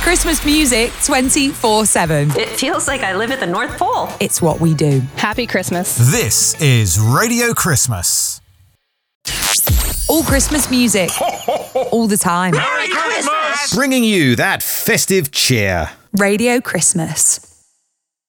Christmas music 24/7. It feels like I live at the North Pole. It's what we do. Happy Christmas. This is Radio Christmas. All Christmas music. All the time. Merry Christmas! Bringing you that festive cheer. Radio Christmas.